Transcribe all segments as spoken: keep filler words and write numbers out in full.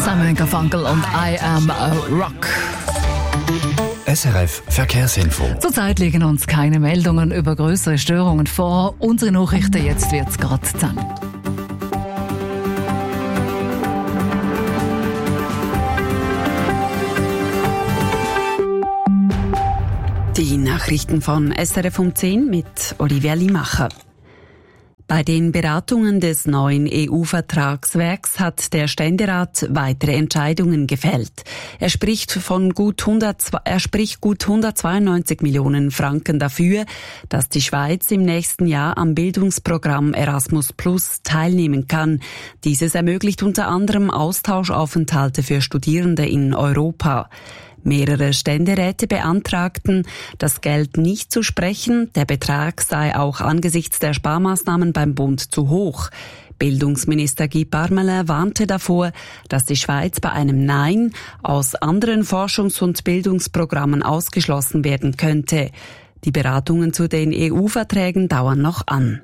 Simon Garfunkel und I Am a Rock. S R F Verkehrsinfo. Zurzeit liegen uns keine Meldungen über größere Störungen vor. Unsere Nachrichten, jetzt wird's gerade zusammen. Die Nachrichten von S R F um zehn mit Olivia Limacher. Bei den Beratungen des neuen E U-Vertragswerks hat der Ständerat weitere Entscheidungen gefällt. Er spricht von gut hundert, er spricht gut hundertzweiundneunzig Millionen Franken dafür, dass die Schweiz im nächsten Jahr am Bildungsprogramm Erasmus Plus teilnehmen kann. Dieses ermöglicht unter anderem Austauschaufenthalte für Studierende in Europa. Mehrere Ständeräte beantragten, das Geld nicht zu sprechen. Der Betrag sei auch angesichts der Sparmaßnahmen beim Bund zu hoch. Bildungsminister Guy Parmelin warnte davor, dass die Schweiz bei einem Nein aus anderen Forschungs- und Bildungsprogrammen ausgeschlossen werden könnte. Die Beratungen zu den E U-Verträgen dauern noch an.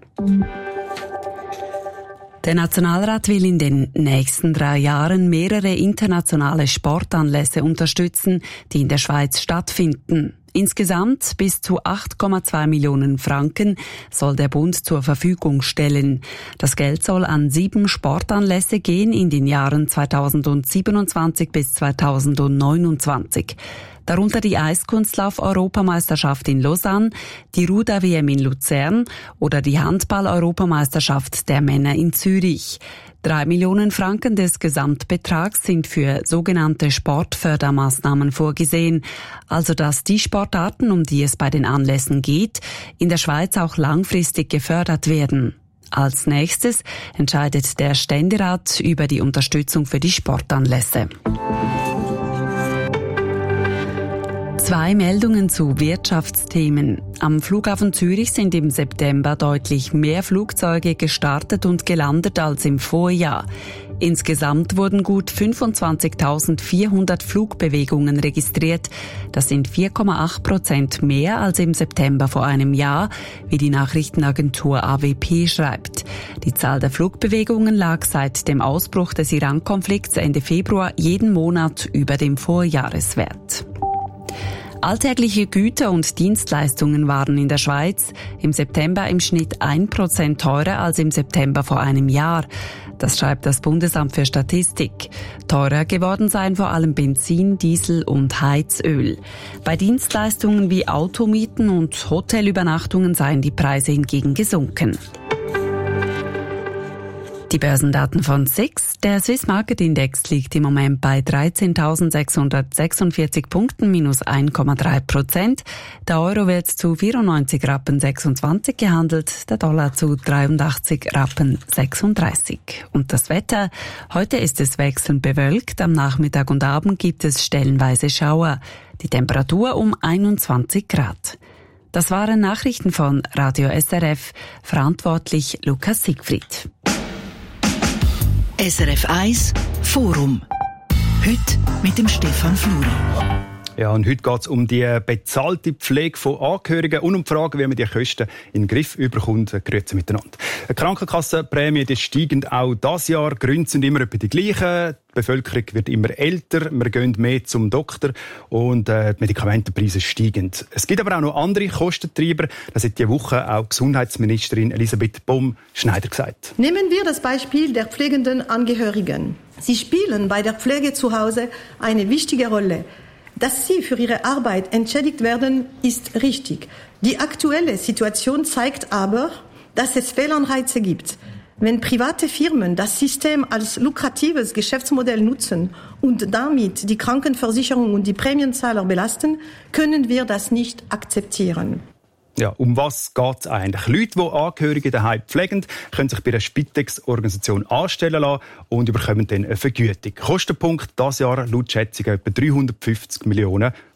Der Nationalrat will in den nächsten drei Jahren mehrere internationale Sportanlässe unterstützen, die in der Schweiz stattfinden. Insgesamt bis zu acht Komma zwei Millionen Franken soll der Bund zur Verfügung stellen. Das Geld soll an sieben Sportanlässe gehen in den Jahren zweitausendsiebenundzwanzig bis zweitausendneunundzwanzig. Darunter die Eiskunstlauf-Europameisterschaft in Lausanne, die Ruder-W M in Luzern oder die Handball-Europameisterschaft der Männer in Zürich. Drei Millionen Franken des Gesamtbetrags sind für sogenannte Sportfördermaßnahmen vorgesehen, also dass die Sportarten, um die es bei den Anlässen geht, in der Schweiz auch langfristig gefördert werden. Als nächstes entscheidet der Ständerat über die Unterstützung für die Sportanlässe. Zwei Meldungen zu Wirtschaftsthemen. Am Flughafen Zürich sind im September deutlich mehr Flugzeuge gestartet und gelandet als im Vorjahr. Insgesamt wurden gut fünfundzwanzigtausendvierhundert Flugbewegungen registriert. Das sind vier Komma acht Prozent mehr als im September vor einem Jahr, wie die Nachrichtenagentur A W P schreibt. Die Zahl der Flugbewegungen lag seit dem Ausbruch des Iran-Konflikts Ende Februar jeden Monat über dem Vorjahreswert. Alltägliche Güter und Dienstleistungen waren in der Schweiz im September im Schnitt ein Prozent teurer als im September vor einem Jahr. Das schreibt das Bundesamt für Statistik. Teurer geworden seien vor allem Benzin, Diesel und Heizöl. Bei Dienstleistungen wie Automieten und Hotelübernachtungen seien die Preise hingegen gesunken. Die Börsendaten von S I X. Der Swiss Market Index liegt im Moment bei dreizehntausendsechshundertsechsundvierzig Punkten, minus eins Komma drei Prozent. Der Euro wird zu vierundneunzig Rappen sechsundzwanzig gehandelt, der Dollar zu dreiundachtzig Rappen sechsunddreißig. Und das Wetter? Heute ist es wechselnd bewölkt, am Nachmittag und Abend gibt es stellenweise Schauer. Die Temperatur um einundzwanzig Grad. Das waren Nachrichten von Radio S R F, verantwortlich Lukas Siegfried. S R F eins Forum. Heute mit dem Stefan Fluri. Ja, und heute geht es um die bezahlte Pflege von Angehörigen und um die Frage, wie man die Kosten in den Griff bekommt. Grüezi miteinander. Die Krankenkassenprämie die steigen auch dieses Jahr. Die Gründe sind immer etwa die gleichen. Die Bevölkerung wird immer älter, wir gehen mehr zum Doktor und äh, die Medikamentenpreise steigen. Es gibt aber auch noch andere Kostentreiber. Das hat diese Woche auch Gesundheitsministerin Elisabeth Baum-Schneider gesagt. Nehmen wir das Beispiel der pflegenden Angehörigen. Sie spielen bei der Pflege zu Hause eine wichtige Rolle. Dass sie für ihre Arbeit entschädigt werden, ist richtig. Die aktuelle Situation zeigt aber, dass es Fehlanreize gibt. Wenn private Firmen das System als lukratives Geschäftsmodell nutzen und damit die Krankenversicherung und die Prämienzahler belasten, können wir das nicht akzeptieren. Ja, um was geht es eigentlich? Leute, die Angehörige daheim pflegen, können sich bei einer Spitex-Organisation anstellen lassen und bekommen dann eine Vergütung. Kostenpunkt dieses Jahr laut Schätzungen etwa dreihundertfünfzig Millionen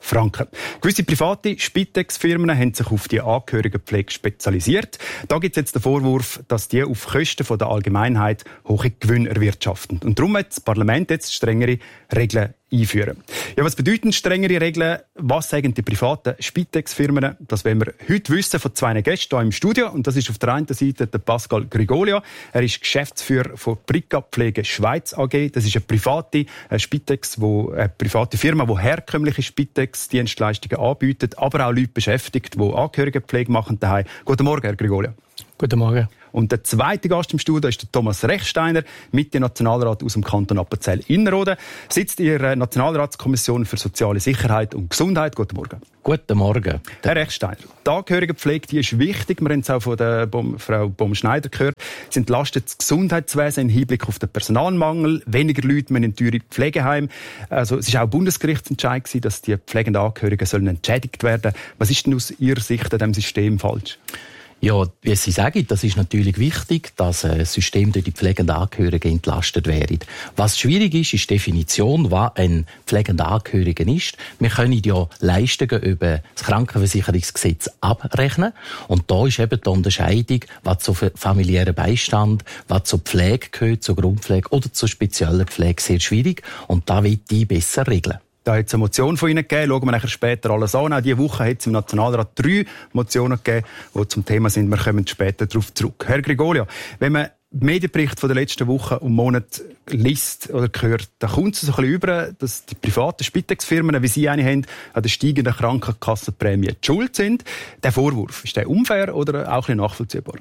Franken. Gewisse private Spitex-Firmen haben sich auf die Angehörigenpflege spezialisiert. Da gibt es jetzt den Vorwurf, dass die auf Kosten der Allgemeinheit hohe Gewinne erwirtschaften. Und darum hat das Parlament jetzt strengere Regeln einführen. Ja, was bedeuten strengere Regeln? Was sagen die privaten Spitex-Firmen? Das wollen wir heute wissen von zwei Gästen hier im Studio. Und das ist auf der einen Seite der Pascal Grigolia. Er ist Geschäftsführer von Brica Pflege Schweiz A G. Das ist eine private Spitex, wo, eine private Firma, die herkömmliche Spitex-Dienstleistungen anbietet, aber auch Leute beschäftigt, die Angehörigenpflege machen daheim. Guten Morgen, Herr Grigolia. Guten Morgen. Und der zweite Gast im Studio ist der Thomas Rechsteiner, Mitte-Nationalrat aus dem Kanton Appenzell-Innerrhoden. Sitzt in der Nationalratskommission für soziale Sicherheit und Gesundheit. Guten Morgen. Guten Morgen. Herr Rechsteiner, die Angehörigenpflege, die ist wichtig. Wir haben es auch von der Bom, Frau Baum-Schneider gehört. Sie entlastet das Gesundheitswesen im Hinblick auf den Personalmangel. Weniger Leute müssen in teure Pflegeheime. Also, es war auch Bundesgerichtsentscheid, dass die pflegenden Angehörigen sollen entschädigt werden. Was ist denn aus Ihrer Sicht an diesem System falsch? Ja, wie Sie sagen, das ist natürlich wichtig, dass das System durch die pflegenden Angehörigen entlastet wird. Was schwierig ist, ist die Definition, was ein pflegender Angehöriger ist. Wir können ja Leistungen über das Krankenversicherungsgesetz abrechnen. Und da ist eben die Unterscheidung, was zu familiären Beistand, was zur Pflege gehört, zur Grundpflege oder zur speziellen Pflege, sehr schwierig. Und da wird die besser regeln. Da hat es eine Motion von Ihnen gegeben. Schauen wir nachher später alles an. Auch diese Woche hat es im Nationalrat drei Motionen gegeben, die zum Thema sind. Wir kommen später darauf zurück. Herr Grigolia, wenn man den Medienbericht von der letzten Woche und Monate liest oder hört, dann kommt es so ein bisschen über, dass die privaten Spitex-Firmen, wie Sie eine haben, an der steigenden Krankenkassenprämie die schuld sind. Der Vorwurf, ist der unfair oder auch ein bisschen nachvollziehbar?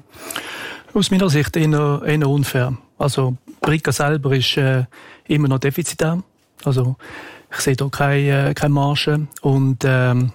Aus meiner Sicht eher, eher unfair. Also Brica selber ist äh, immer noch defizitär. Also ich sehe hier keine, keine Marge und ähm,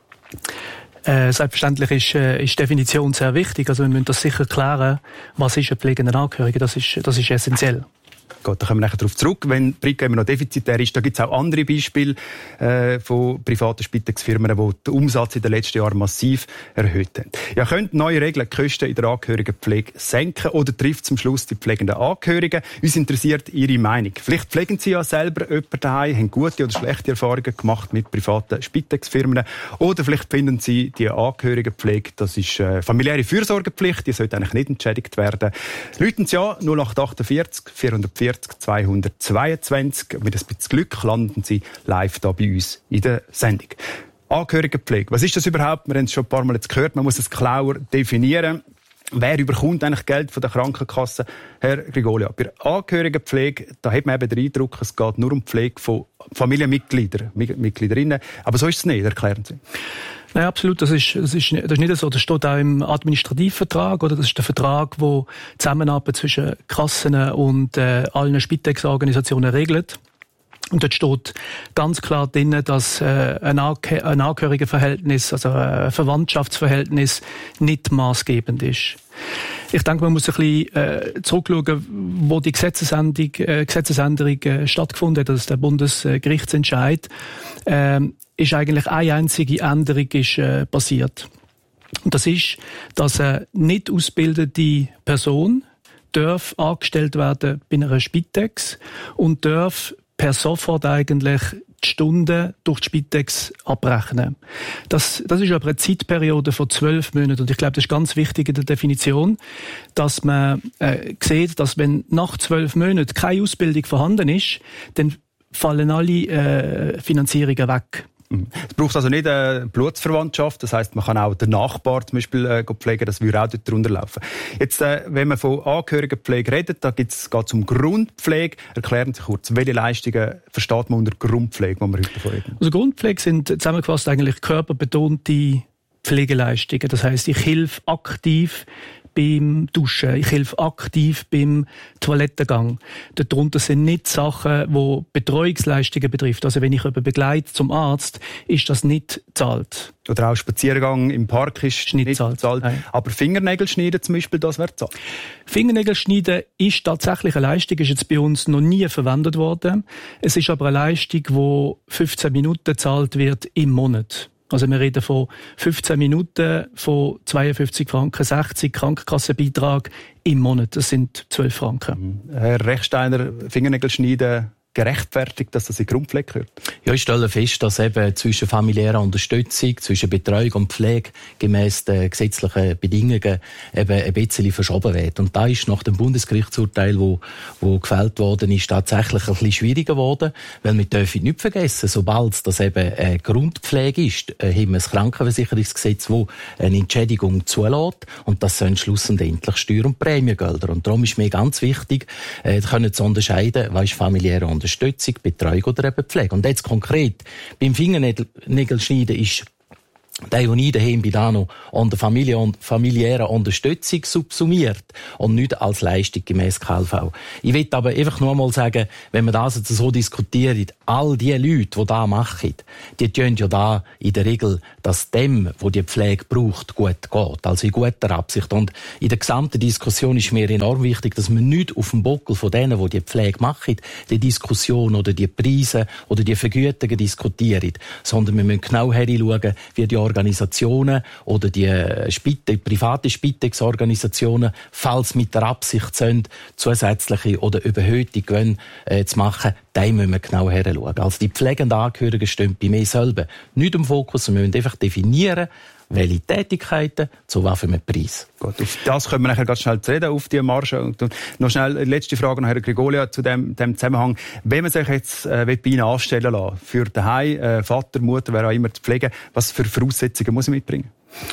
äh, selbstverständlich ist, äh, ist die Definition sehr wichtig. Also wir müssen das sicher klären, was ist ein pflegender Angehöriger, das ist, das ist essentiell. Gut, da kommen wir nachher darauf zurück. Wenn Brica immer noch defizitär ist, da gibt es auch andere Beispiele äh, von privaten Spitex-Firmen, die den Umsatz in den letzten Jahren massiv erhöht haben. Ja, können neue Regeln die Kosten in der Angehörigenpflege senken oder trifft zum Schluss die pflegenden Angehörigen? Uns interessiert Ihre Meinung. Vielleicht pflegen Sie ja selber jemanden daheim, haben gute oder schlechte Erfahrungen gemacht mit privaten Spitex-Firmen. Oder vielleicht finden Sie die Angehörigenpflege, das ist äh, familiäre Fürsorgepflicht, die sollte eigentlich nicht entschädigt werden. Läuten Sie an null acht achtundvierzig vierhundertvierzig zweihundertzweiundzwanzig. Mit ein bisschen Glück landen Sie live da bei uns in der Sendung. Angehörigenpflege. Was ist das überhaupt? Wir haben es schon ein paar Mal jetzt gehört. Man muss es genauer definieren. Wer überkommt eigentlich Geld von der Krankenkasse? Herr Grigolia, bei der Angehörigenpflege, da hat man eben den Eindruck, es geht nur um die Pflege von Familienmitgliedern, Mitgliederinnen. Aber so ist es nicht, erklären Sie. Nein, absolut. Das ist, das ist, das ist nicht so. Das steht auch im Administrativvertrag, oder? Das ist der Vertrag, der die Zusammenarbeit zwischen Kassen und äh, allen Spitex-Organisationen regelt. Und dort steht ganz klar drin, dass äh, ein, Ange- ein Angehörigenverhältnis, also ein Verwandtschaftsverhältnis nicht maßgebend ist. Ich denke, man muss ein bisschen äh, zurückschauen, wo die Gesetzesänderung, äh, Gesetzesänderung äh, stattgefunden hat. Das ist der Bundesgerichtsentscheid. Äh, ist eigentlich eine einzige Änderung ist, äh, passiert. Und das ist, dass eine nicht ausgebildete Person darf angestellt werden bei einer Spitex und darf per sofort eigentlich die Stunden durch die Spitex abrechnen. Das, das ist aber eine Zeitperiode von zwölf Monaten. Und ich glaube, das ist ganz wichtig in der Definition, dass man äh, sieht, dass wenn nach zwölf Monaten keine Ausbildung vorhanden ist, dann fallen alle äh, Finanzierungen weg. Es braucht also nicht eine Blutsverwandtschaft, das heisst, man kann auch den Nachbar zum Beispiel äh, pflegen, das würde auch dort drunter laufen. Jetzt, äh, wenn man von Angehörigenpflege redet, da geht es um Grundpflege. Erklären Sie kurz, welche Leistungen versteht man unter Grundpflege, wo wir heute davon reden? Also Grundpflege sind zusammengefasst eigentlich körperbetonte Pflegeleistungen. Das heisst, ich helfe aktiv beim Duschen, ich helfe aktiv beim Toilettengang. Darunter sind nicht Sachen, die Betreuungsleistungen betrifft. Also wenn ich jemanden begleite zum Arzt, ist das nicht gezahlt. Oder auch Spaziergang im Park ist, ist nicht gezahlt. Aber Fingernägel schneiden zum Beispiel, das wäre gezahlt. Fingernägel schneiden ist tatsächlich eine Leistung, ist jetzt bei uns noch nie verwendet worden. Es ist aber eine Leistung, die fünfzehn Minuten gezahlt wird im Monat. Also wir reden von fünfzehn Minuten, von zweiundfünfzig Franken, sechzig Krankenkassenbeitrag im Monat. Das sind zwölf Franken. Herr Rechsteiner, Fingernägel schneiden, gerechtfertigt, dass das in Grundpflege gehört? Ja, ich stelle fest, dass eben zwischen familiärer Unterstützung, zwischen Betreuung und Pflege gemäss den gesetzlichen Bedingungen eben ein bisschen verschoben wird. Und da ist nach dem Bundesgerichtsurteil, wo, wo gefällt worden ist, tatsächlich ein bisschen schwieriger geworden, weil wir dürfen nicht vergessen, sobald das eben eine Grundpflege ist, haben wir das Krankenversicherungsgesetz, das eine Entschädigung zulässt, und das sind schlussendlich Steuer- und Prämiegelder. Und darum ist mir ganz wichtig, äh, können zu unterscheiden, was ist familiäre Unterstützung, Betreuung oder eben Pflege. Und jetzt konkret beim Fingernägelschneiden ist der, der ich daheim bin, da noch an der Familie und familiären Unterstützung subsumiert und nicht als Leistung gemäss K L V. Ich will aber einfach nur mal sagen, wenn wir das jetzt so diskutieren, all die Leute, die das machen, die tun ja da in der Regel, dass dem, wo die Pflege braucht, gut geht. Also in guter Absicht. Und in der gesamten Diskussion ist mir enorm wichtig, dass wir nicht auf dem Buckel von denen, die die Pflege machen, die Diskussion oder die Preise oder die Vergütungen diskutieren, sondern wir müssen genau hinschauen, wie die Organisationen oder die Spite, private Spitex-Organisationen, falls mit der Absicht sind, zusätzliche oder überhöhte Gewinne äh, zu machen, da müssen wir genau hinschauen. Also die pflegenden Angehörigen stehen bei mir selber nicht im Fokus, wir müssen einfach definieren, welche Tätigkeiten zu welchem Preis. Gut, auf das können wir nachher ganz schnell reden, auf die Marge. Und noch schnell eine letzte Frage an Herrn Gregolia zu dem, dem Zusammenhang. Wenn man sich jetzt äh, bei Ihnen anstellen lassen, für daheim, äh, Vater, Mutter, wer auch immer zu pflegen, was für Voraussetzungen muss ich mitbringen?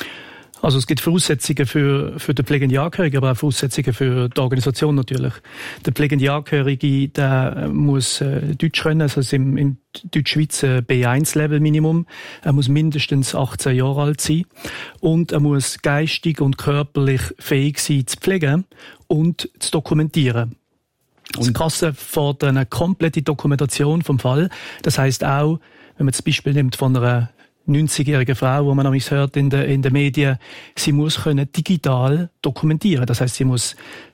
Also es gibt Voraussetzungen für, für den pflegenden Angehörigen, aber auch Voraussetzungen für die Organisation natürlich. Der pflegende Angehörige, der muss äh, Deutsch können, also im, in Deutschschweiz äh, B eins Level Minimum. Er muss mindestens achtzehn Jahre alt sein und er muss geistig und körperlich fähig sein zu pflegen und zu dokumentieren. Und das Kasse fordert eine komplette Dokumentation vom Fall. Das heisst auch, wenn man das Beispiel nimmt von einer neunzigjährige Frau, wo man noch hört in den in den Medien, sie muss können digital dokumentieren. Das heißt, sie muss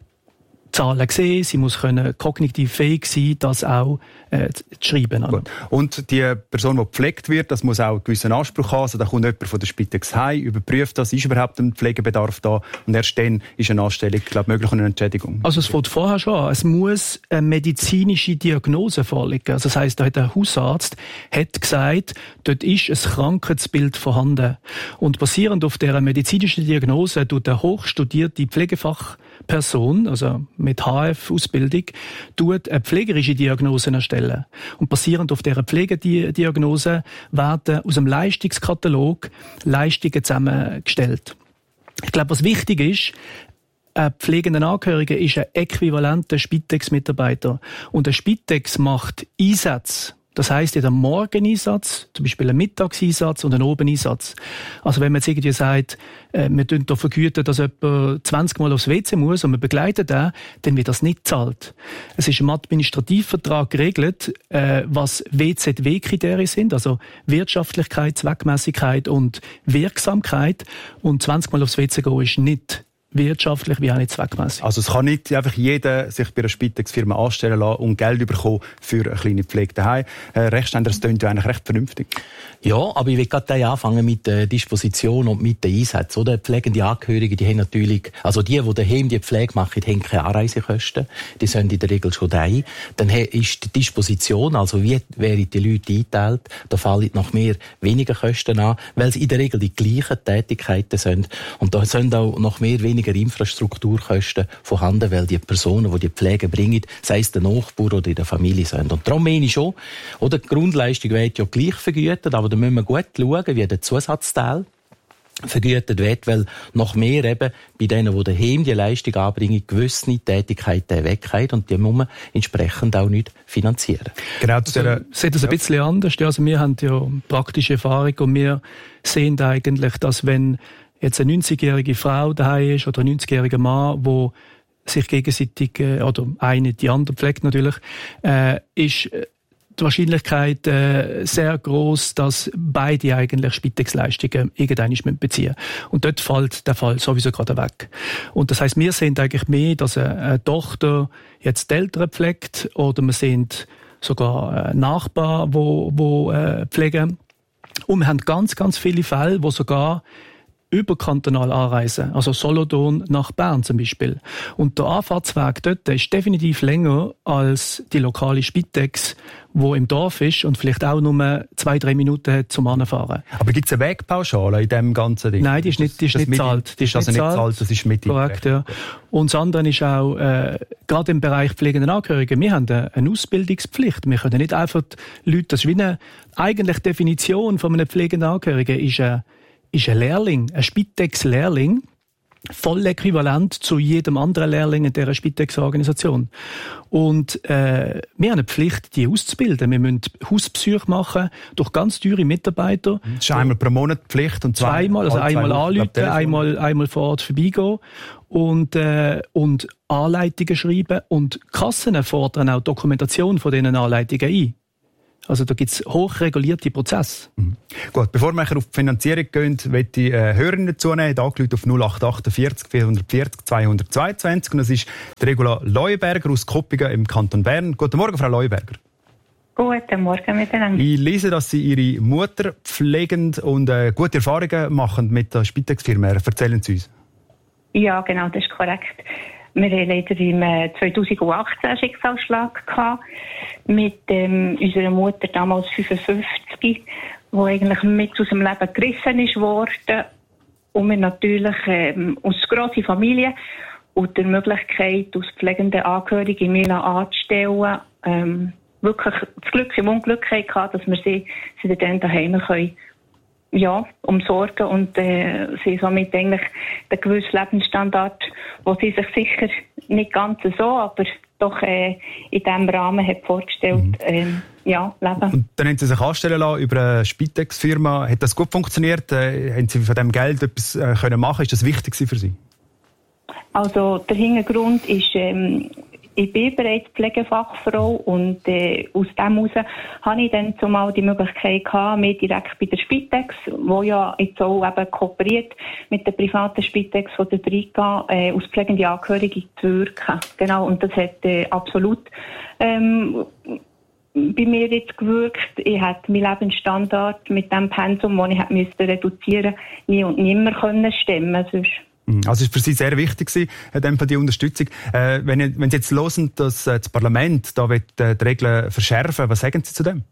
Zahlen sehen, sie muss können kognitiv fähig sein, das auch äh, zu schreiben. Gut. Und die Person, die gepflegt wird, das muss auch einen gewissen Anspruch haben. Also da kommt jemand von der Spitex heim, überprüft das, ist überhaupt ein Pflegebedarf da, und erst dann ist eine Anstellung, glaube ich, möglich und eine Entschädigung. Also es fängt vorher schon an. Es muss eine medizinische Diagnose vorliegen. Also das heisst, da hat der Hausarzt hat gesagt, dort ist ein Krankheitsbild vorhanden. Und basierend auf dieser medizinischen Diagnose tut eine hochstudierte Pflegefachperson, also mit H F-Ausbildung, tut eine pflegerische Diagnose erstellen. Und basierend auf dieser Pflegediagnose werden aus dem Leistungskatalog Leistungen zusammengestellt. Ich glaube, was wichtig ist, ein pflegender Angehöriger ist ein äquivalenter Spitex-Mitarbeiter. Und ein Spitex macht Einsätze. Das heisst, einen Morgeneinsatz, zum Beispiel einen Mittagseinsatz und einen Obeneinsatz. Also wenn man jetzt irgendwie sagt, äh, wir tun da vergüten, dass jemand zwanzig Mal aufs W C muss und wir begleiten den, dann wird das nicht gezahlt. Es ist im Administrativvertrag geregelt, äh, was W Z W-Kriterien sind, also Wirtschaftlichkeit, Zweckmässigkeit und Wirksamkeit. Und zwanzig Mal aufs W C gehen ist nicht wirtschaftlich wie auch nicht zweckmässig. Also es kann nicht einfach jeder sich bei einer Spitex-Firma anstellen lassen und Geld bekommen für eine kleine Pflege daheim. Äh, Rechtständer, das klingt ja eigentlich recht vernünftig. Ja, aber ich will gerade anfangen mit der Disposition und mit den Einsätzen. Oder? Pflegende Angehörige, die haben natürlich, also die, die daheim die Pflege machen, haben keine Anreisekosten. Die sind in der Regel schon daheim. Dann ist die Disposition, also wie werden die Leute eingeteilt, da fallen noch mehr weniger Kosten an, weil es in der Regel die gleichen Tätigkeiten sind. Und da sind auch noch mehr weniger Infrastrukturkosten vorhanden, weil die Personen, die die Pflege bringen, sei es der Nachbar oder in der Familie sind. Und darum meine ich schon, oder die Grundleistung wird ja gleich vergütet, aber da müssen wir gut schauen, wie der Zusatzteil vergütet wird, weil noch mehr eben bei denen, die daheim die Leistung anbringen, gewisse Tätigkeiten wegfallen und die muss man entsprechend auch nicht finanzieren. Genau, das also, sieht das ein ja. bisschen anders. Also wir haben ja praktische Erfahrung und wir sehen eigentlich, dass wenn jetzt eine neunzigjährige Frau daheim ist oder ein neunzigjähriger Mann, wo sich gegenseitig, äh, oder eine die andere pflegt natürlich, äh, ist die Wahrscheinlichkeit äh, sehr groß, dass beide eigentlich Spitex-Leistungen irgendwann beziehen müssen. Und dort fällt der Fall sowieso gerade weg. Und das heisst, wir sehen eigentlich mehr, dass eine, eine Tochter jetzt die Eltern pflegt oder wir sehen sogar Nachbarn, die, die äh, pflegen. Und wir haben ganz, ganz viele Fälle, wo sogar überkantonal anreisen, also Solothurn nach Bern zum Beispiel. Und der Anfahrtsweg dort ist definitiv länger als die lokale Spitex, wo im Dorf ist und vielleicht auch nur zwei, drei Minuten hat zum Anfahren. Aber gibt es eine Wegpauschale in dem ganzen Ding? Nein, die ist nicht, die ist nicht gezahlt. Die ist also nicht gezahlt, das ist mit. Korrekt, ja. Und das andere ist auch, äh, gerade im Bereich pflegenden Angehörigen, wir haben eine, eine Ausbildungspflicht. Wir können nicht einfach die Leute, das ist wie eine, eigentlich Definition von einem pflegenden Angehörigen ist ein, ist ein Lehrling, ein Spitex-Lehrling, voll äquivalent zu jedem anderen Lehrling in dieser Spitex-Organisation. Und äh, wir haben eine Pflicht, die auszubilden. Wir müssen Hauspsych machen durch ganz teure Mitarbeiter. Das ist einmal pro Monat Pflicht und zwei, zweimal, also einmal anrufen, einmal, einmal vor Ort vorbeigehen und, äh, und Anleitungen schreiben. Und Kassen fordern auch Dokumentation von diesen Anleitungen ein. Also da gibt es hochregulierte Prozesse. Mhm. Gut, bevor wir auf die Finanzierung gehen, möchte ich äh, Hörerinnen dazu nehmen. Da angerufen auf null acht achtundvierzig vierhundertvierzig zweihundertzweiundzwanzig. Und das ist die Regula Leuenberger aus Koppingen im Kanton Bern. Guten Morgen, Frau Leuenberger. Guten Morgen miteinander. Ich lese, dass Sie Ihre Mutter pflegend und äh, gute Erfahrungen machen mit der Spitex-Firma. Erzählen Sie uns. Ja, genau, das ist korrekt. Wir hatten leider im zweitausendachtzehn einen Schicksalsschlag gehabt mit ähm, unserer Mutter, damals fünfundfünfzig, die eigentlich mit aus dem Leben gerissen ist worden. Und wir natürlich ähm, aus grosse Familie und der Möglichkeit, als pflegende Angehörige Mila anzustellen, ähm, wirklich das Glück im Unglück gehabt, dass wir sie, sie dann daheim können. Ja, umsorgen und äh, sie somit eigentlich den gewissen Lebensstandard, wo sie sich sicher nicht ganz so, aber doch äh, in diesem Rahmen hat vorgestellt, mhm. ähm, ja, leben. Und dann haben Sie sich anstellen lassen über eine Spitex-Firma. Hat das gut funktioniert? Äh, haben Sie von diesem Geld etwas äh, können machen? Ist das wichtig für Sie? Also der Hintergrund ist, ähm, ich bin bereits Pflegefachfrau und äh, aus dem heraus habe ich dann zumal die Möglichkeit gehabt, mir direkt bei der Spitex, wo ja jetzt auch eben kooperiert mit der privaten Spitex von der Brika, äh, als pflegende Angehörige zu wirken. Genau, und das hat äh, absolut ähm, bei mir jetzt gewirkt. Ich hätte meinen Lebensstandard mit dem Pensum, das ich hätte müssen reduzieren, nie und nimmer können stemmen sonst. Also es war für Sie sehr wichtig, die Unterstützung. Äh, wenn, wenn Sie jetzt hören, dass äh, das Parlament da will, äh, die Regeln verschärfen, was sagen Sie zu dem?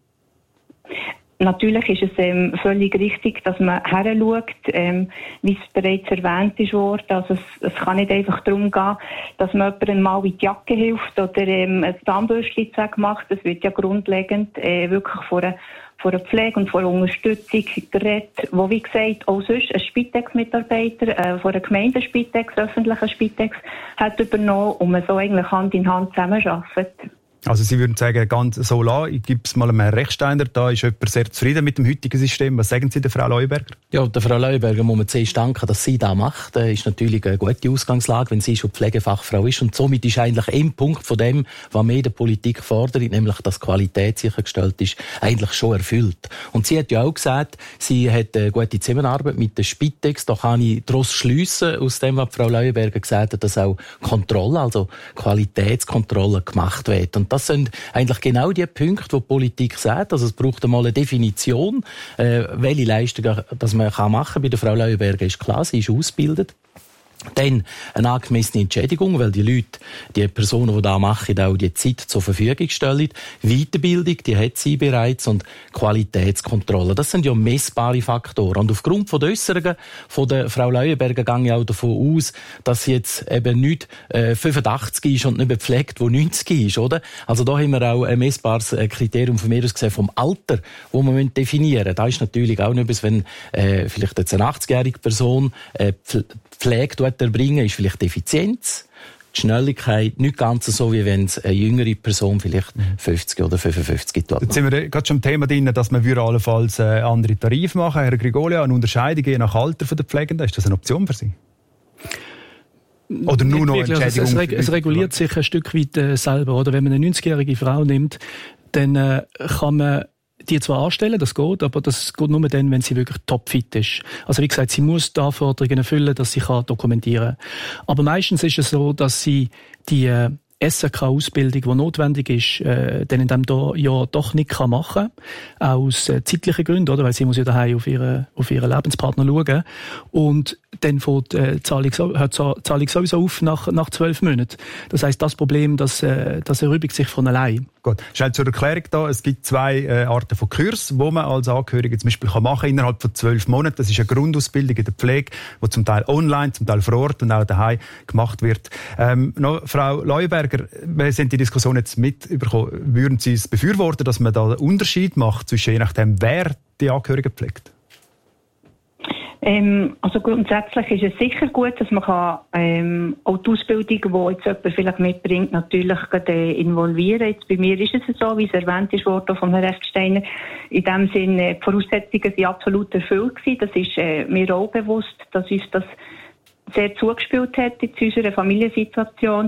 Natürlich ist es ähm, völlig richtig, dass man heranschaut, ähm, wie es bereits erwähnt ist worden. Also es, es kann nicht einfach darum gehen, dass man jemandem mal in die Jacke hilft oder ähm, ein Zahnbürstchen macht. Das wird ja grundlegend äh, wirklich von einer von der Pflege und von der Unterstützung geredet, wo, wie gesagt, auch sonst ein Spitex-Mitarbeiter äh, von der Gemeinde Spitex, öffentlicher Spitex, hat übernommen und man so eigentlich Hand in Hand zusammenarbeitet. Also Sie würden sagen, ganz so lassen. Ich gebe es mal einem Rechsteiner. Da ist jemand sehr zufrieden mit dem heutigen System. Was sagen Sie der Frau Leuenberger? Ja, der Frau Leuenberger muss man zuerst danken, dass sie das macht. Das ist natürlich eine gute Ausgangslage, wenn sie schon Pflegefachfrau ist. Und somit ist eigentlich ein Punkt von dem, was wir in der Politik fordern, nämlich, dass Qualität sichergestellt ist, eigentlich schon erfüllt. Und sie hat ja auch gesagt, sie hat eine gute Zusammenarbeit mit der Spitex. Da kann ich daraus schliessen, aus dem, was Frau Leuenberger gesagt hat, dass auch Kontrolle, also Qualitätskontrolle gemacht wird. Und das sind eigentlich genau die Punkte, die die Politik sagt. Also es braucht einmal eine Definition, äh, welche Leistungen das man machen kann. Bei der Frau Leuenberger ist klar, sie ist ausgebildet. Dann eine angemessene Entschädigung, weil die Leute, die Personen, die das machen, auch die Zeit zur Verfügung stellen. Weiterbildung, die hat sie bereits und Qualitätskontrolle. Das sind ja messbare Faktoren. Und aufgrund von der Äusserungen von der Frau Leuenberger gehe ich auch davon aus, dass sie jetzt eben nicht äh, fünfundachtzig ist und nicht gepflegt, wo neunzig ist, oder? Also da haben wir auch ein messbares Kriterium von mir aus gesehen vom Alter, das wir definieren müssen. Da ist natürlich auch nicht etwas, wenn äh, vielleicht jetzt eine achtzigjährige Person äh, Pflege erbringen, ist vielleicht die Effizienz, die Schnelligkeit, nicht ganz so, wie wenn es eine jüngere Person vielleicht fünfzig oder fünfundfünfzig tut. Jetzt sind wir gerade schon im Thema drin, dass man allenfalls andere Tarife machen. Herr Grigolia, eine Unterscheidung je nach Alter der Pflegenden, ist das eine Option für Sie? Oder nur noch Entschädigung? Also es, reg- es reguliert sich ein Stück weit äh, selber. Oder? Wenn man eine neunzigjährige Frau nimmt, dann äh, kann man die zwar anstellen, das geht, aber das geht nur dann, wenn sie wirklich topfit ist. Also wie gesagt, sie muss die Anforderungen erfüllen, dass sie kann dokumentieren kann. Aber meistens ist es so, dass sie die äh, S R K-Ausbildung, die notwendig ist, äh, dann in diesem Jahr doch nicht kann machen kann. Aus äh, zeitlichen Gründen, oder? Weil sie muss ja daheim auf ihren, auf ihren Lebenspartner schauen. Und dann fängt äh, die Zahlung, hört die Zahlung sowieso auf nach, nach zwölf Monaten. Das heisst, das Problem, das, äh, das erübrigt sich von allein. Gut. Schnell zur Erklärung da. Es gibt zwei äh, Arten von Kurs, die man als Angehörige zum Beispiel kann machen innerhalb von zwölf Monaten. Das ist eine Grundausbildung in der Pflege, die zum Teil online, zum Teil vor Ort und auch daheim gemacht wird. Ähm, noch, Frau Leuenberger, wir sind die Diskussion jetzt mitbekommen. Würden Sie es befürworten, dass man da einen Unterschied macht zwischen je nachdem, wer die Angehörigen pflegt? Ähm, also grundsätzlich ist es sicher gut, dass man kann, ähm, auch die Ausbildung, die jetzt jemand vielleicht mitbringt, natürlich äh, involvieren. Jetzt bei mir ist es so, wie es erwähnt ist worden von Herrn Reftsteiner. In dem Sinne, die Voraussetzungen sind absolut erfüllt gewesen. Das ist äh, mir auch bewusst, dass uns das sehr zugespielt hat in unserer Familiensituation.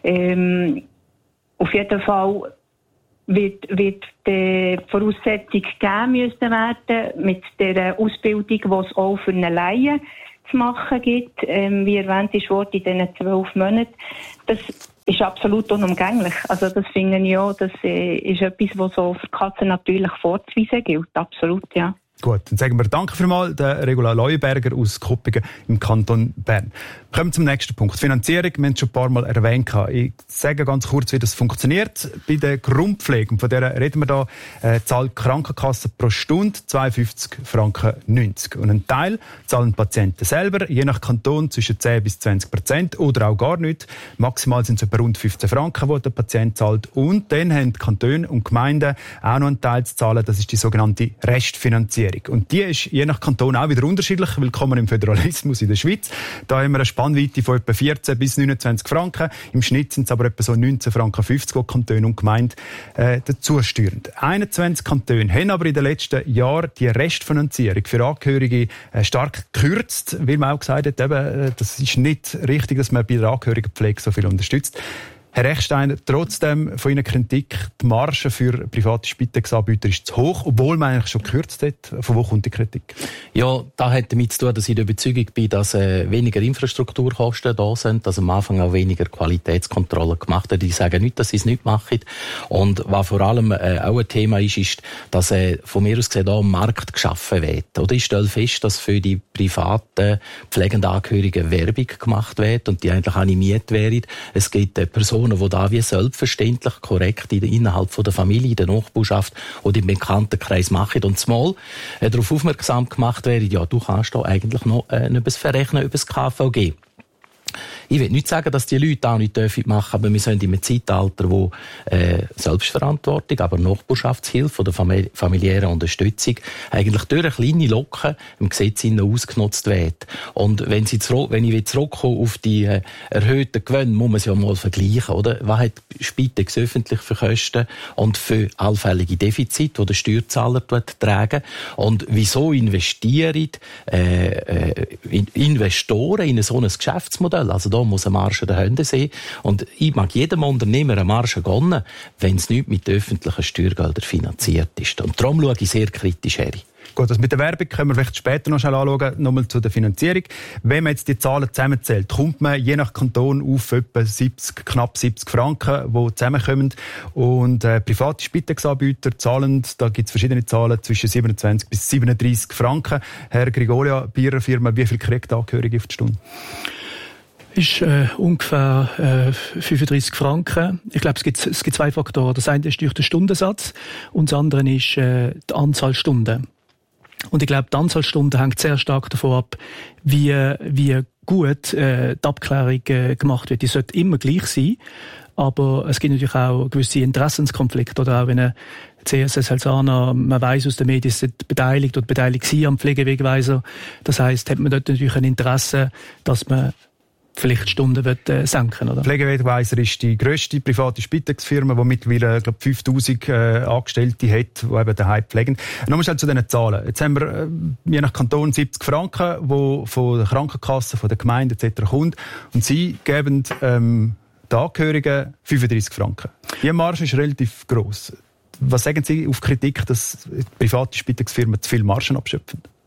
Ähm, auf jeden Fall wird, wird die Voraussetzung gegeben müssen werden mit der Ausbildung, die es auch für eine Laie zu machen gibt, ähm, wie erwähnt ist worden, in diesen zwölf Monaten. Das ist absolut unumgänglich. Also das finde ich auch, das äh, ist etwas, was so für Katzen natürlich vorzuweisen gilt. Absolut, ja. Gut, dann sagen wir Danke vielmals, der Regula Leuenberger aus Kuppingen im Kanton Bern. Wir kommen zum nächsten Punkt. Finanzierung, wir haben es schon ein paar Mal erwähnt. Ich sage ganz kurz, wie das funktioniert. Bei der Grundpflege, und von der reden wir da, äh, zahlt die Krankenkasse pro Stunde zweiundfünfzig Franken neunzig. Und einen Teil zahlen die Patienten selber, je nach Kanton zwischen zehn bis zwanzig Prozent oder auch gar nicht. Maximal sind es etwa rund fünfzehn Franken, die der Patient zahlt. Und dann haben die Kantone und Gemeinden auch noch einen Teil zu zahlen. Das ist die sogenannte Restfinanzierung. Und die ist je nach Kanton auch wieder unterschiedlich. Willkommen im Föderalismus in der Schweiz. Da haben wir eine Spannweite von etwa vierzehn bis neunundzwanzig Franken. Im Schnitt sind es aber etwa so neunzehn Franken fünfzig, die Kantone und Gemeinden äh, dazu steuern. einundzwanzig Kantone haben aber in den letzten Jahren die Restfinanzierung für Angehörige äh, stark gekürzt, weil man auch gesagt hat, eben, äh, das ist nicht richtig, dass man bei der Angehörigenpflege so viel unterstützt. Herr Rechsteiner, trotzdem von Ihnen Kritik, die Marge für private Spitex-Anbieter ist zu hoch, obwohl man eigentlich schon gekürzt hat. Von wo kommt die Kritik? Ja, da hat damit zu tun, dass ich der Überzeugung bin, dass äh, weniger Infrastrukturkosten da sind, dass am Anfang auch weniger Qualitätskontrollen gemacht werden. Die sagen nicht, dass sie es nicht machen. Und was vor allem äh, auch ein Thema ist, ist, dass äh, von mir aus gesehen da ein Markt geschaffen wird. Oder ich stelle fest, dass für die privaten pflegenden Angehörigen Werbung gemacht wird und die eigentlich animiert werden. Es gibt äh, Personen, die da wie selbstverständlich korrekt innerhalb von der Familie, der Nachbarschaft oder im Bekanntenkreis machen und zumal äh, darauf aufmerksam gemacht werden, ja, du kannst da eigentlich noch äh, etwas verrechnen über das K V G. Ich will nicht sagen, dass die Leute auch nicht dürfen machen, aber wir sind in einem Zeitalter, wo äh, Selbstverantwortung, aber Nachbarschaftshilfe oder famili- familiäre Unterstützung eigentlich durch eine kleine Locke im Gesetz ausgenutzt wird. Und wenn, sie zurück, wenn ich wieder zurückkomme auf die äh, erhöhten Gewinne, muss man sie ja mal vergleichen, oder? Was hat Spitex öffentlich für Kosten und für allfällige Defizite, die der Steuerzahler tragen? Und wieso investieren äh, äh, Investoren in so ein Geschäftsmodell? Also da muss eine Marge dahinter sein. Und ich mag jedem Unternehmer eine Marge gönnen, wenn es nicht mit öffentlichen Steuergeldern finanziert ist. Und darum schaue ich sehr kritisch her. Gut, das mit der Werbung können wir vielleicht später noch schnell anschauen. Nochmal zu der Finanzierung. Wenn man jetzt die Zahlen zusammenzählt, kommt man je nach Kanton auf etwa siebzig, knapp siebzig Franken, die zusammenkommen. Und äh, private Spitex-Anbieter zahlen, da gibt es verschiedene Zahlen, zwischen siebenundzwanzig bis siebenunddreissig Franken. Herr Grigolia, bei Ihrer Firma, wie viel kriegt der Angehörige auf die Stunde? Ist äh, ungefähr äh, fünfunddreissig Franken. Ich glaube, es gibt, es gibt zwei Faktoren. Das eine ist durch den Stundensatz und das andere ist äh, die Anzahl Stunden. Und ich glaube, die Anzahl Stunden hängt sehr stark davon ab, wie, wie gut äh, die Abklärung äh, gemacht wird. Die sollte immer gleich sein, aber es gibt natürlich auch gewisse Interessenskonflikte. Oder auch wenn eine C S S Helzana, man weiss aus den Medien, ist beteiligt oder beteiligt sie am Pflegewegweiser. Das heisst, hat man dort natürlich ein Interesse, dass man vielleicht Stunden wird, äh, senken, oder? Pflegewegweiser ist die grösste private Spitex-Firma, die mittlerweile, glaube fünftausend äh, Angestellte hat, die eben daheim pflegen. Nochmal schnell zu diesen Zahlen. Jetzt haben wir äh, je nach Kanton siebzig Franken, die von der Krankenkasse, von der Gemeinde et cetera kommt. Und Sie geben ähm, den Angehörigen fünfunddreissig Franken. Die Marge ist relativ gross. Was sagen Sie auf Kritik, dass private Spitex-Firmen zu viel Margen abschöpfen?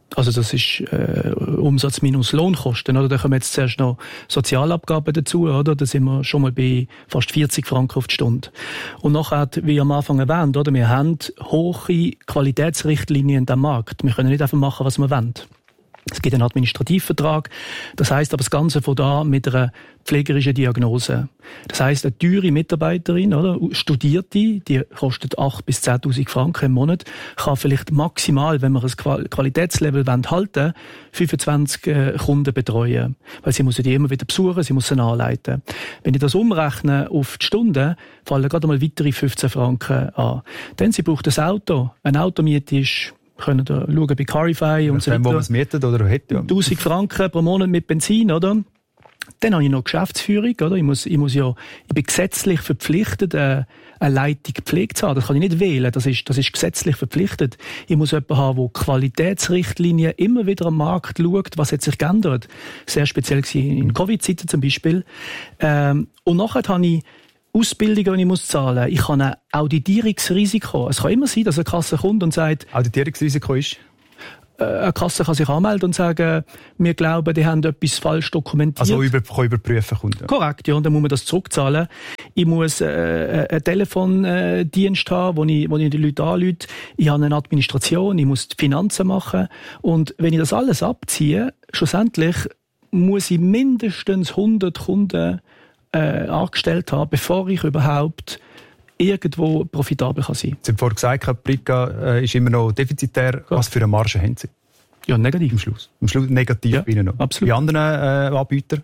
Also das ist äh, Umsatz minus Lohnkosten, oder? Da kommen jetzt zuerst noch Sozialabgaben dazu, oder? Da sind wir schon mal bei fast vierzig Franken auf die Stunde. Und nachher, wie am Anfang erwähnt, oder? Wir haben hohe Qualitätsrichtlinien am Markt. Wir können nicht einfach machen, was wir wollen. Es gibt einen Administrativvertrag. Das heisst aber das Ganze von da mit einer pflegerischen Diagnose. Das heisst, eine teure Mitarbeiterin, oder, Studierte, die kostet achttausend bis zehntausend Franken im Monat, kann vielleicht maximal, wenn wir ein Qualitätslevel halten wollen, fünfundzwanzig äh, Kunden betreuen. Weil sie muss die immer wieder besuchen, sie muss sie anleiten. Wenn ich das umrechne auf die Stunden, fallen gerade mal weitere fünfzehn Franken an. Dann sie braucht ein Auto. Ein Automiete ist können da schauen bei Carify und so weiter. Wo man es mietet oder hätte, ja. tausend Franken pro Monat mit Benzin, oder? Dann habe ich noch Geschäftsführung, oder? Ich muss, ich muss ja, ich bin gesetzlich verpflichtet, eine, eine Leitung Pflege zu haben. Das kann ich nicht wählen. Das ist, das ist gesetzlich verpflichtet. Ich muss jemanden haben, der Qualitätsrichtlinien immer wieder am Markt schaut, was hat sich geändert. Sehr speziell gewesen in Covid-Zeiten zum Beispiel. Ähm, und nachher habe ich Ausbildungen, die ich muss zahlen muss. Ich habe ein Auditierungsrisiko. Es kann immer sein, dass eine Kasse kommt und sagt... Auditierungsrisiko ist? Äh, eine Kasse kann sich anmelden und sagen, wir glauben, die haben etwas falsch dokumentiert. Also über, kann überprüfen Kunden. Korrekt, ja. Und dann muss man das zurückzahlen. Ich muss äh, einen Telefondienst haben, wo ich, wo ich die Leute anrufe. Ich habe eine Administration, ich muss die Finanzen machen. Und wenn ich das alles abziehe, schlussendlich muss ich mindestens hundert Kunden Äh, angestellt haben, bevor ich überhaupt irgendwo profitabel kann sein kann. Sie haben vorhin gesagt, die Briga äh, ist immer noch defizitär. Ja. Was für eine Marge haben Sie? Ja, negativ. Am Schluss. Am Schluss negativ ja, bei Ihnen noch. Absolut. Bei anderen äh, Anbietern?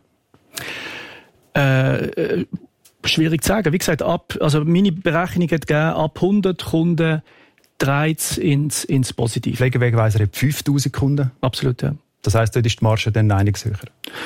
Äh, äh, schwierig zu sagen. Wie gesagt, ab, also meine Berechnung hat gegeben, ab hundert Kunden dreht es ins, ins Positive. Pflegewegweiser hat fünftausend Kunden? Absolut, ja. Das heisst, dort ist die Marge dann einiges höher?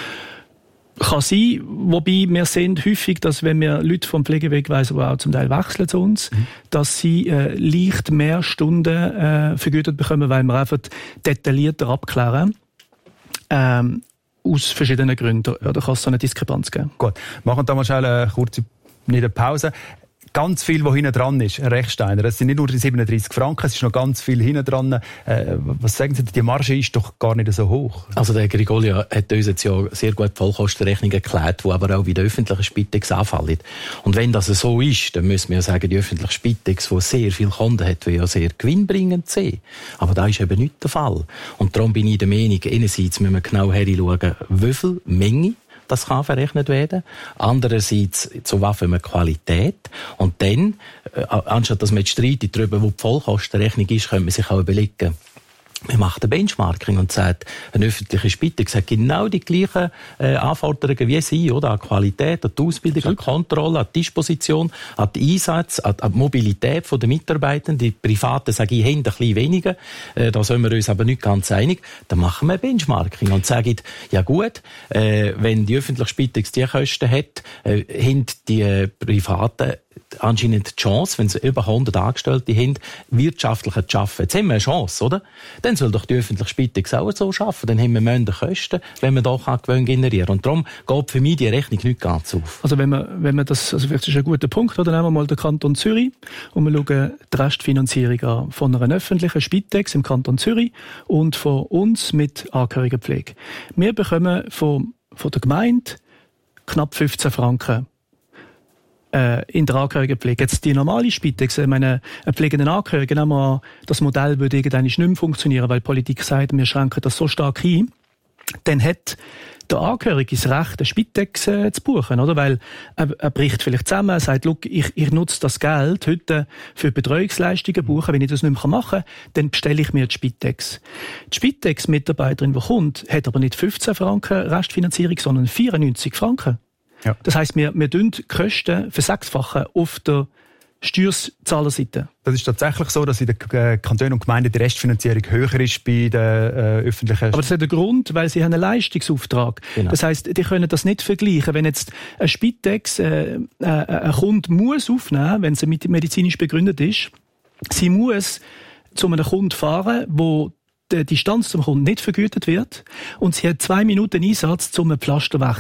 Kann sein, wobei wir sehen häufig, dass wenn wir Leute vom Pflegewegweiser, die auch zum Teil wechseln zu uns, mhm. dass sie äh, leicht mehr Stunden äh, vergütet bekommen, weil wir einfach detaillierter abklären. Ähm, aus verschiedenen Gründen. Ja, da kann es so eine Diskrepanz geben. Gut, machen wir mal schnell eine kurze Pause. Ganz viel, was hinten dran ist, Rechsteiner. Es sind nicht nur die siebenunddreissig Franken, es ist noch ganz viel hinten dran. Äh, was sagen Sie, die Marge ist doch gar nicht so hoch. Also der Grigolia hat uns jetzt ja sehr gut die Vollkostenrechnung erklärt, die aber auch bei der öffentlichen Spitex anfallen. Und wenn das so ist, dann müssen wir ja sagen, die öffentliche Spitex, die sehr viele Kunden hat, will ja sehr gewinnbringend sein. Aber da ist eben nicht der Fall. Und darum bin ich der Meinung, einerseits müssen wir genau hinschauen, wie viel Menge das kann verrechnet werden. Andererseits zu was für eine Qualität. Und dann, äh, anstatt dass man jetzt streitet darüber, wo die Vollkostenrechnung ist, könnte man sich auch überlegen, man macht ein Benchmarking und sagt, eine öffentliche Spitex hat genau die gleichen äh, Anforderungen wie Sie, oder? An Qualität, an die Ausbildung, an die Kontrolle, an die Disposition, an den Einsatz, an die Mobilität der Mitarbeitenden. Die Privaten, sage ich, haben ein bisschen weniger. Äh, da sind wir uns aber nicht ganz einig. Dann machen wir ein Benchmarking und sagen, ja gut, äh, wenn die öffentliche Spitex die Kosten hat, äh, haben die äh, Privaten anscheinend die Chance, wenn sie über hundert Angestellte haben, wirtschaftlicher zu arbeiten. Jetzt haben wir eine Chance, oder? Dann soll doch die öffentliche Spitex auch so arbeiten. Dann haben wir mehr Kosten, wenn wir doch Gewinn generieren. Und darum geht für mich die Rechnung nicht ganz auf. Also wenn man, wenn man das, also vielleicht ist ein guter Punkt, oder? Nehmen wir mal den Kanton Zürich und wir schauen die Restfinanzierung an von einer öffentlichen Spitex im Kanton Zürich und von uns mit Angehörigenpflege. Wir bekommen von, von der Gemeinde knapp fünfzehn Franken in der Angehörigenpflege. Jetzt die normale Spitex, ich meine, ein pflegenden Angehörigen, nehmen wir an, das Modell würde irgendwann nicht mehr funktionieren, weil die Politik sagt, wir schränken das so stark ein, dann hat der Angehörige das Recht, eine Spitex äh, zu buchen, oder? Weil er, er bricht vielleicht zusammen, er sagt, look, ich, ich nutze das Geld heute für Betreuungsleistungen buchen, wenn ich das nicht mehr machen kann, dann bestelle ich mir die Spitex. Die Spitex-Mitarbeiterin, die kommt, hat aber nicht fünfzehn Franken Restfinanzierung, sondern vierundneunzig Franken. Ja. Das heisst, wir, wir tun die Kosten versechsfachen auf der Steuerzahlerseite. Das ist tatsächlich so, dass in den Kantonen und Gemeinden die Restfinanzierung höher ist bei den äh, öffentlichen... Aber das hat einen Grund, weil sie haben einen Leistungsauftrag. Genau. Das heisst, die können das nicht vergleichen. Wenn jetzt ein Spitex äh, äh, ein Kunde muss aufnehmen, wenn sie medizinisch begründet ist, sie muss zu einem Kunden fahren, wo die Distanz zum Kunden nicht vergütet wird und sie hat zwei Minuten Einsatz, um ein Pflaster zu wechseln.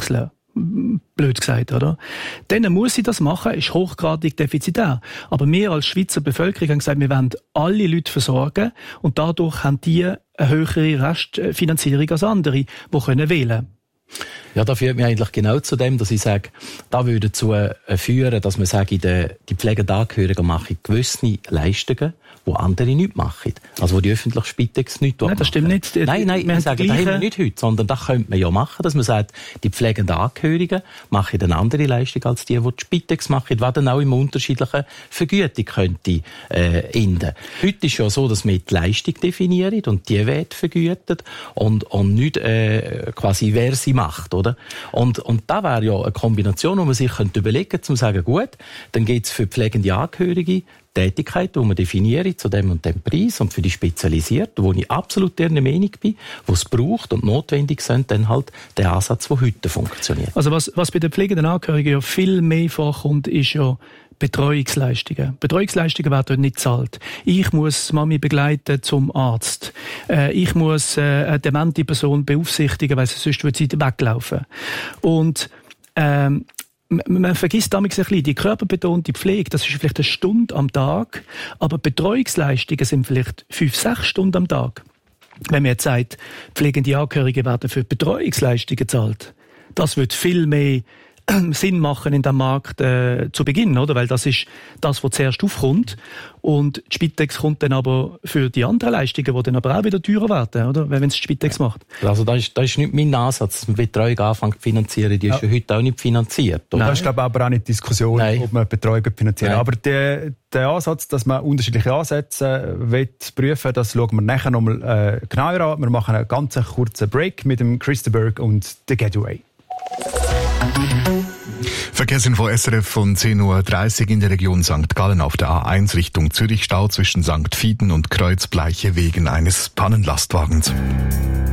blöd gesagt, oder? Dann muss sie das machen, ist hochgradig defizitär. Aber wir als Schweizer Bevölkerung haben gesagt, wir wollen alle Leute versorgen und dadurch haben die eine höhere Restfinanzierung als andere, die können wählen. Ja, da führt mich eigentlich genau zu dem, dass ich sage, da würde dazu führen, dass man sagt, die pflegenden Angehörigen machen gewisse Leistungen, die andere nicht machen. Also wo die öffentliche Spitex nicht machen. Nein, das stimmt nicht. Nein, nein, wir sagen, das haben wir nicht heute, sondern das könnte man ja machen, dass man sagt, die pflegenden Angehörigen machen eine andere Leistung als die, die die Spitex machen, was dann auch im unterschiedlichen Vergütung könnte äh, enden. Heute ist ja so, dass wir die Leistung definieren und die wird vergütet und, und nicht äh, quasi wer sie macht, oder? Und, und da wäre ja eine Kombination, wo man sich könnte überlegen könnte, um zu sagen, gut, dann gibt es für pflegende Angehörige Tätigkeit, die man definiert zu dem und dem Preis und für die Spezialisierten, wo ich absolut der Meinung bin, wo es braucht und notwendig sind, dann halt der Ansatz, der heute funktioniert. Also was, was bei den pflegenden Angehörigen ja viel mehr vorkommt, ist ja Betreuungsleistungen. Betreuungsleistungen werden dort nicht gezahlt. Ich muss Mami begleiten zum Arzt. Äh, ich muss äh, eine demente Person beaufsichtigen, weil sie sonst würde sie weglaufen. Und ähm, man vergisst damals ein bisschen, die körperbetonte Pflege, das ist vielleicht eine Stunde am Tag, aber Betreuungsleistungen sind vielleicht fünf, sechs Stunden am Tag. Wenn man jetzt sagt, pflegende Angehörige werden für Betreuungsleistungen gezahlt, das wird viel mehr Sinn machen in dem Markt äh, zu Beginn, oder? Weil das ist das, was zuerst aufkommt. Und die Spitex kommt dann aber für die anderen Leistungen, die dann aber auch wieder teurer werden, oder? Wenn es die Spitex macht. Also das ist, das ist nicht mein Ansatz, dass man Betreuung anfängt zu finanzieren. Die ist ja, ja heute auch nicht finanziert. Oder? Das ist, glaube ich, aber auch nicht die Diskussion, Nein. ob man Betreuung finanzieren. Aber der, der Ansatz, dass man unterschiedliche Ansätze will prüfen, das schauen wir nachher nochmal äh, genauer an. Wir machen einen ganz kurzen Break mit dem Christenberg und The Getaway. Verkehrsinfo S R F von zehn Uhr dreißig in der Region Sankt Gallen auf der A eins Richtung Zürich, Stau zwischen Sankt Vieden und Kreuzbleiche wegen eines Pannenlastwagens.